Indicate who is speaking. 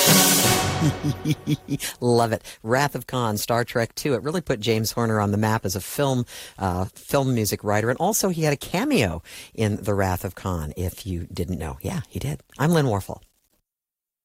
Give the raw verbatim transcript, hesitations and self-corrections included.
Speaker 1: Love it. Wrath of Khan, Star Trek two. It really put James Horner on the map as a film uh, film music writer. And also he had a cameo in The Wrath of Khan, if you didn't know. Yeah, he did. I'm Lynn Warfel.